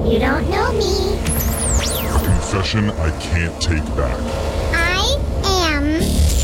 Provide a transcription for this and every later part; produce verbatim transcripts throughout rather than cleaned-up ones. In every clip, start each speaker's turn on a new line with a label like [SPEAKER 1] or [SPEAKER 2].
[SPEAKER 1] You don't know me.
[SPEAKER 2] Confession I can't take back.
[SPEAKER 1] I am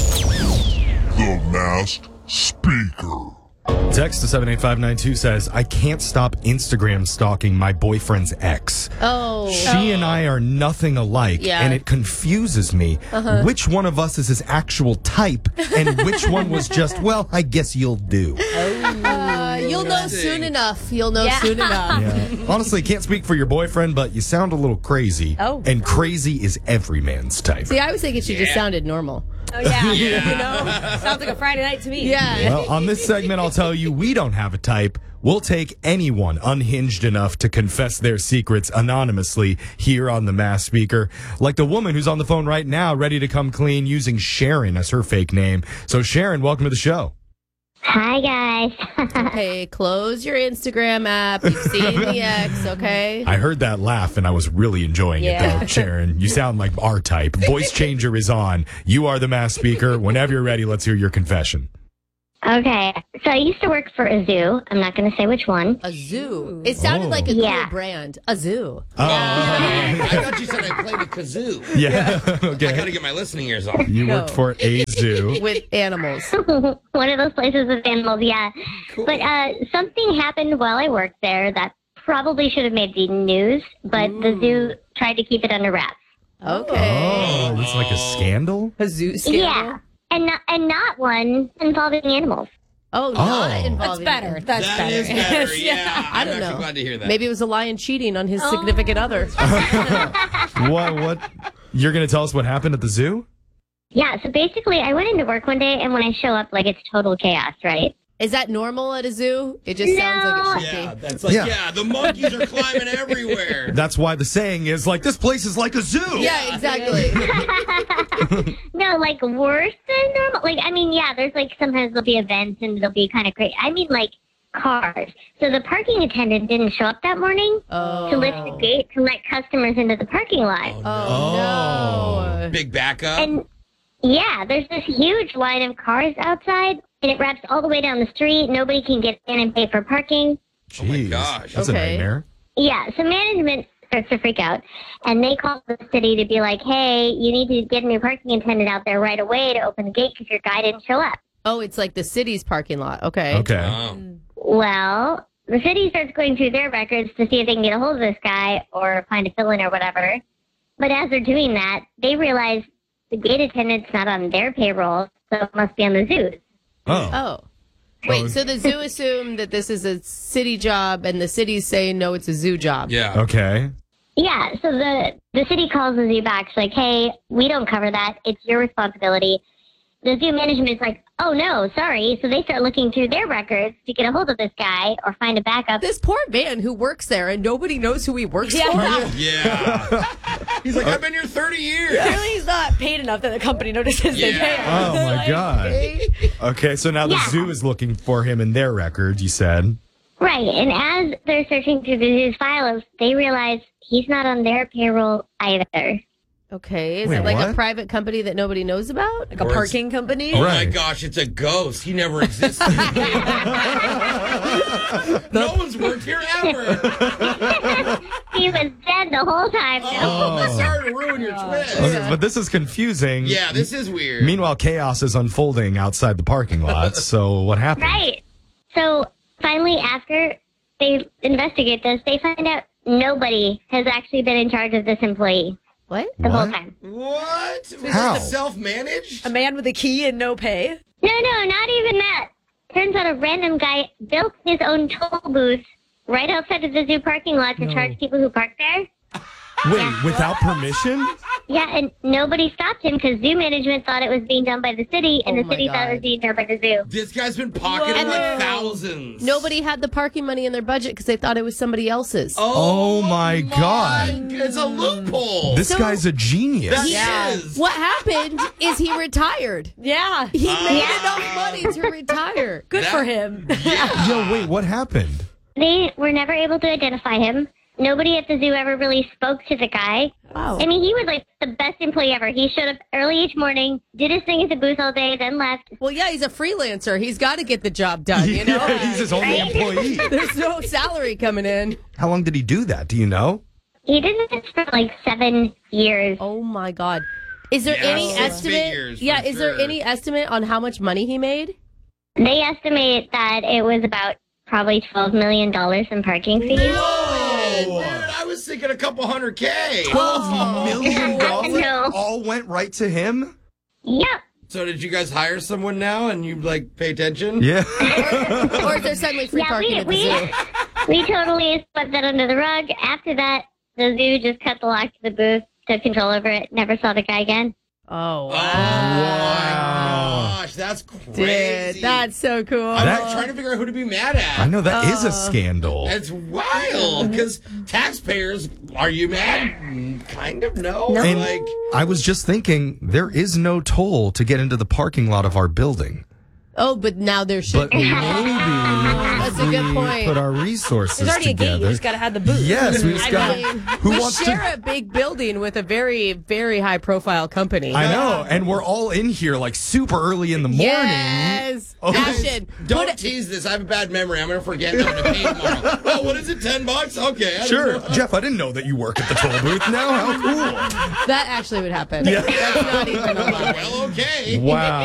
[SPEAKER 2] The Masked Speaker.
[SPEAKER 3] Text to seven eight five nine two says, I can't stop Instagram stalking my boyfriend's ex.
[SPEAKER 4] Oh.
[SPEAKER 3] She and I are nothing alike,
[SPEAKER 4] Yeah.
[SPEAKER 3] and it confuses me
[SPEAKER 4] Uh-huh.
[SPEAKER 3] which one of us is his actual type and which one was just, well, I guess you'll do.
[SPEAKER 4] Uh, you'll know soon enough. You'll know
[SPEAKER 5] Yeah.
[SPEAKER 4] soon enough.
[SPEAKER 3] Yeah. Honestly, can't speak for your boyfriend, but you sound a little crazy.
[SPEAKER 5] Oh.
[SPEAKER 3] And crazy is every man's type.
[SPEAKER 4] See, I was thinking she just sounded normal.
[SPEAKER 5] Oh, yeah. You know? Sounds like a Friday night to me.
[SPEAKER 4] Yeah.
[SPEAKER 3] Well, on this segment, I'll tell you we don't have a type. We'll take anyone unhinged enough to confess their secrets anonymously here on the Masked Speaker. Like the woman who's on the phone right now, ready to come clean using Sharon as her fake name. So, Sharon, welcome to the show.
[SPEAKER 1] Hi, guys.
[SPEAKER 4] Okay, close your Instagram app. You've seen the ex, okay?
[SPEAKER 3] I heard that laugh and I was really enjoying
[SPEAKER 5] Yeah.
[SPEAKER 3] it, though, Sharon. You sound like our type. Voice changer is on. You are the Masked Speaker. Whenever you're ready, let's hear your confession.
[SPEAKER 1] Okay, so I used to work for a zoo. I'm not going to say which one.
[SPEAKER 4] A zoo. It sounded
[SPEAKER 3] Oh.
[SPEAKER 4] like a
[SPEAKER 1] Yeah.
[SPEAKER 4] cool brand. A zoo.
[SPEAKER 6] I thought you said I played the kazoo.
[SPEAKER 3] Yeah,
[SPEAKER 6] I got to
[SPEAKER 3] okay.
[SPEAKER 6] get my listening ears on.
[SPEAKER 3] You
[SPEAKER 4] No.
[SPEAKER 3] worked for a zoo.
[SPEAKER 4] With animals.
[SPEAKER 1] One of those places with animals, yeah. But uh, something happened while I worked there that probably should have made the news, but the zoo tried to keep it under wraps.
[SPEAKER 4] Okay.
[SPEAKER 3] Oh, it's like a scandal?
[SPEAKER 4] A zoo scandal?
[SPEAKER 1] Yeah, and not, and not one involving animals.
[SPEAKER 4] Oh, not
[SPEAKER 3] Oh.
[SPEAKER 4] involving.
[SPEAKER 5] That's better. That's
[SPEAKER 6] That
[SPEAKER 5] better.
[SPEAKER 6] is better, yeah.
[SPEAKER 4] I
[SPEAKER 6] I'm
[SPEAKER 4] don't
[SPEAKER 6] actually
[SPEAKER 4] know.
[SPEAKER 6] glad to hear that.
[SPEAKER 4] Maybe it was a lion cheating on his
[SPEAKER 5] Oh.
[SPEAKER 4] significant other.
[SPEAKER 3] What, what? You're going to tell us what happened at the zoo?
[SPEAKER 1] Yeah, so basically I went into work one day, and when I show up, like, it's total chaos, right?
[SPEAKER 4] Is that normal at a zoo? It just sounds like it should
[SPEAKER 6] Yeah,
[SPEAKER 4] be.
[SPEAKER 6] that's like,
[SPEAKER 3] Yeah.
[SPEAKER 6] yeah. the monkeys are climbing everywhere.
[SPEAKER 3] That's why the saying is like, this place is like a zoo.
[SPEAKER 4] Yeah, exactly.
[SPEAKER 1] No, like, worse than normal. Like, I mean, yeah, there's, like, sometimes there'll be events, and it'll be kind of great. I mean, like, cars. So the parking attendant didn't show up that morning
[SPEAKER 4] Oh.
[SPEAKER 1] to lift the gate to let customers into the parking lot.
[SPEAKER 4] Oh, no.
[SPEAKER 6] Big backup.
[SPEAKER 1] And yeah, there's this huge line of cars outside, and it wraps all the way down the street. Nobody can get in and pay for parking.
[SPEAKER 6] Oh my
[SPEAKER 3] Jeez,
[SPEAKER 6] gosh.
[SPEAKER 3] That's
[SPEAKER 4] Okay.
[SPEAKER 3] a nightmare.
[SPEAKER 1] Yeah, so management starts to freak out, and they call the city to be like, hey, you need to get a new parking attendant out there right away to open the gate because your guy didn't show up.
[SPEAKER 4] Oh, it's like the city's parking lot. Okay.
[SPEAKER 3] Okay.
[SPEAKER 6] Oh.
[SPEAKER 1] Well, the city starts going through their records to see if they can get a hold of this guy or find a fill-in or whatever. But as they're doing that, they realize the gate attendant's not on their payroll, so it must be on the zoo's.
[SPEAKER 3] Oh.
[SPEAKER 4] Oh. Wait, so the zoo assumed that this is a city job, and the city's saying, no, it's a zoo job.
[SPEAKER 6] Yeah.
[SPEAKER 3] Okay.
[SPEAKER 1] Yeah, so the, the city calls the zoo back. It's like, hey, we don't cover that. It's your responsibility. The zoo management's like, oh, no, sorry. So they start looking through their records to get a hold of this guy or find a backup.
[SPEAKER 4] This poor man who works there, and nobody knows who he works
[SPEAKER 5] Yeah.
[SPEAKER 4] for.
[SPEAKER 6] Yeah. He's like, I've been here thirty years.
[SPEAKER 5] Clearly he's not paid enough that the company notices they
[SPEAKER 6] Yeah.
[SPEAKER 5] pay him.
[SPEAKER 3] Oh, my
[SPEAKER 5] Like,
[SPEAKER 3] God. Okay, so now the
[SPEAKER 1] Yeah.
[SPEAKER 3] zoo is looking for him in their records, you said.
[SPEAKER 1] Right, and as they're searching through the zoo's files, they realize he's not on their payroll either.
[SPEAKER 4] Okay, is
[SPEAKER 3] Wait,
[SPEAKER 4] it like
[SPEAKER 3] what?
[SPEAKER 4] a private company that nobody knows about?
[SPEAKER 5] Like a
[SPEAKER 6] Or it's-
[SPEAKER 5] parking company.
[SPEAKER 6] Oh my
[SPEAKER 3] Right.
[SPEAKER 6] gosh, it's a ghost. He never existed. No one's worked here ever.
[SPEAKER 1] He was dead the whole time.
[SPEAKER 6] Oh, sorry to ruin your twist.
[SPEAKER 3] Okay, but this is confusing.
[SPEAKER 6] Yeah, this is weird.
[SPEAKER 3] Meanwhile, chaos is unfolding outside the parking lot. So what happened?
[SPEAKER 1] Right. So finally, after they investigate this, they find out nobody has actually been in charge of this employee
[SPEAKER 4] What?
[SPEAKER 1] the whole
[SPEAKER 3] What?
[SPEAKER 1] time.
[SPEAKER 6] What? Is
[SPEAKER 3] How?
[SPEAKER 6] this self-managed?
[SPEAKER 5] A man with a key and no pay.
[SPEAKER 1] No, no, not even that. Turns out a random guy built his own toll booth right outside of the zoo parking lot to charge people who park there.
[SPEAKER 3] Wait, without permission?
[SPEAKER 1] Yeah, and nobody stopped him because zoo management thought it was being done by the city, and
[SPEAKER 4] Oh
[SPEAKER 1] the
[SPEAKER 4] my
[SPEAKER 1] city thought it
[SPEAKER 4] God.
[SPEAKER 1] was being done by the zoo.
[SPEAKER 6] This guy's been pocketing
[SPEAKER 4] And
[SPEAKER 6] like
[SPEAKER 4] then-
[SPEAKER 6] thousands.
[SPEAKER 4] Nobody had the parking money in their budget because they thought it was somebody else's.
[SPEAKER 3] Oh, my God.
[SPEAKER 6] It's a loophole.
[SPEAKER 3] This
[SPEAKER 4] So-
[SPEAKER 3] guy's a genius.
[SPEAKER 6] That
[SPEAKER 4] Yeah.
[SPEAKER 6] is.
[SPEAKER 4] What happened is he retired.
[SPEAKER 5] Yeah.
[SPEAKER 4] He made
[SPEAKER 1] Yeah.
[SPEAKER 4] enough money to retire.
[SPEAKER 5] Good
[SPEAKER 6] That-
[SPEAKER 5] for him.
[SPEAKER 6] Yeah.
[SPEAKER 3] Yo, wait, what happened?
[SPEAKER 1] They were never able to identify him. Nobody at the zoo ever really spoke to the guy.
[SPEAKER 4] Wow.
[SPEAKER 1] I mean, he was like the best employee ever. He showed up early each morning, did his thing at the booth all day, then left.
[SPEAKER 4] Well, yeah, he's a freelancer. He's got to get the job done, you know?
[SPEAKER 3] Yeah, he's his only employee.
[SPEAKER 4] There's no salary coming in.
[SPEAKER 3] How long did he do that? Do you know?
[SPEAKER 1] He did this for like seven years.
[SPEAKER 4] Oh my God. Is there
[SPEAKER 6] Yeah,
[SPEAKER 4] any
[SPEAKER 6] six
[SPEAKER 4] estimate?
[SPEAKER 6] figures, for
[SPEAKER 4] Yeah, is there
[SPEAKER 6] sure.
[SPEAKER 4] any estimate on how much money he made?
[SPEAKER 1] They estimate that it was about probably twelve million dollars in parking fees.
[SPEAKER 6] Whoa! Dude, I was thinking a couple hundred K.
[SPEAKER 3] Twelve million dollars
[SPEAKER 1] No.
[SPEAKER 3] all went right to him.
[SPEAKER 1] Yep.
[SPEAKER 6] So did you guys hire someone now and you like pay attention?
[SPEAKER 3] Yeah.
[SPEAKER 4] Or is there suddenly free
[SPEAKER 1] Yeah,
[SPEAKER 4] parking
[SPEAKER 1] we
[SPEAKER 4] at the
[SPEAKER 1] we,
[SPEAKER 4] zoo?
[SPEAKER 1] we totally swept that under the rug. After that, the zoo just cut the lock to the booth, took control over it, never saw the guy again.
[SPEAKER 4] Oh,
[SPEAKER 6] Oh
[SPEAKER 4] wow.
[SPEAKER 6] my gosh, that's crazy.
[SPEAKER 4] Dude, that's so cool.
[SPEAKER 6] I'm
[SPEAKER 3] That-
[SPEAKER 6] trying to figure out who to be mad at.
[SPEAKER 3] I know that is
[SPEAKER 4] Oh.
[SPEAKER 3] a scandal.
[SPEAKER 6] It's wild because taxpayers, are you mad? Mm, Kind of, no.
[SPEAKER 3] And
[SPEAKER 6] Like,
[SPEAKER 3] I was just thinking, there is no toll to get into the parking lot of our building.
[SPEAKER 4] Oh, but now there should
[SPEAKER 3] But
[SPEAKER 4] be.
[SPEAKER 3] maybe
[SPEAKER 4] That's a good
[SPEAKER 3] we
[SPEAKER 4] point.
[SPEAKER 3] put our resources
[SPEAKER 5] There's already a gate.
[SPEAKER 3] together.
[SPEAKER 5] You just got to have the booth.
[SPEAKER 3] Yes, we just
[SPEAKER 4] I
[SPEAKER 3] got.
[SPEAKER 4] mean,
[SPEAKER 3] Who
[SPEAKER 4] we
[SPEAKER 3] wants
[SPEAKER 4] share
[SPEAKER 3] to?
[SPEAKER 4] a big building with a very, very high profile company.
[SPEAKER 3] I know, and we're all in here like super early in the morning.
[SPEAKER 4] Yes.
[SPEAKER 3] Okay.
[SPEAKER 4] Ashton,
[SPEAKER 6] don't
[SPEAKER 4] put it-
[SPEAKER 6] tease this. I have a bad memory. I'm going to forget. I'm going to pay tomorrow. Oh, what is it? Ten bucks? Okay. I didn't
[SPEAKER 3] Sure,
[SPEAKER 6] know.
[SPEAKER 3] Jeff. I didn't know that you work at the toll booth now. How cool!
[SPEAKER 4] that actually would happen.
[SPEAKER 3] Yeah.
[SPEAKER 4] That's not even a lie.
[SPEAKER 6] Well, okay.
[SPEAKER 3] Wow.